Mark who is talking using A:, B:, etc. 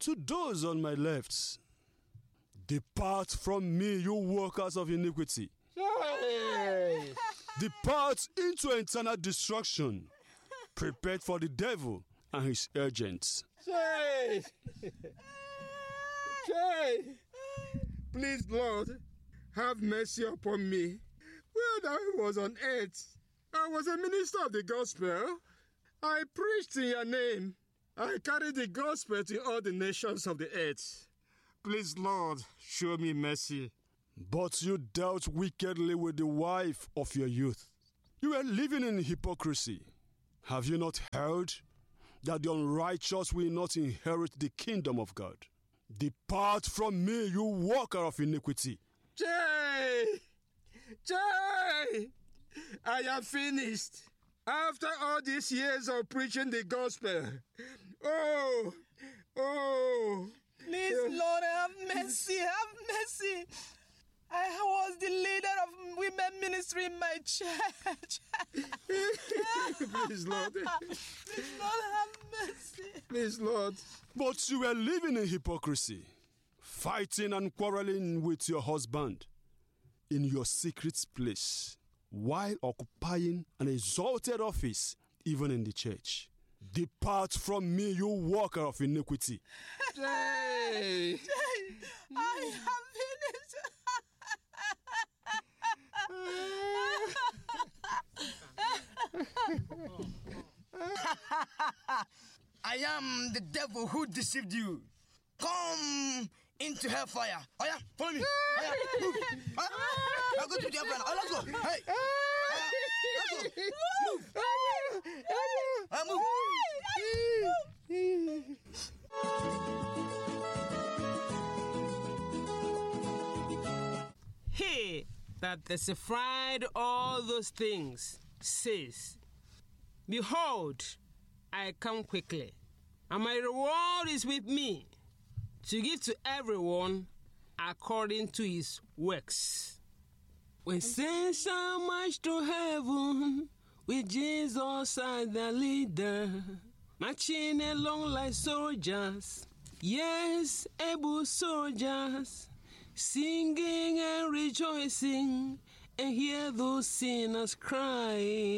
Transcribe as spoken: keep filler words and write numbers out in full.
A: to those on my left, depart from me, you workers of iniquity.
B: Hey.
A: Depart into eternal destruction, prepared for the devil and his agents.
B: Jay! Jay! Please, Lord, have mercy upon me. When I was on earth, I was a minister of the gospel. I preached in your name. I carried the gospel to all the nations of the earth. Please, Lord, show me mercy.
A: But you dealt wickedly with the wife of your youth. You were living in hypocrisy. Have you not heard that the unrighteous will not inherit the kingdom of God? Depart from me, you worker of iniquity.
B: Jay! Jay! I am finished. After all these years of preaching the gospel. Oh! Oh!
C: Please, Lord, have mercy, have mercy. I was the leader of women ministry in my church.
B: Please, Lord.
C: Please, Lord, have mercy.
B: Please, Lord.
A: But you were living in hypocrisy, fighting and quarreling with your husband in your secret place, while occupying an exalted office even in the church. Depart from me, you worker of iniquity.
B: Jay!
C: Jay, I have finished.
D: I am the devil who deceived you. Come into hellfire. Oh yeah, follow me. Oh yeah, move. Oh, yeah. I'll go to the hellfire. Oh, let's go. Hey. Oh, yeah. Let's go. Move.
C: Oh, move. He that testified all those things says, behold, I come quickly, and my reward is with me, to give to everyone according to his works. When saints shall march to heaven with Jesus as the leader, marching along like soldiers, yes, able soldiers, singing and rejoicing, and hear those sinners crying.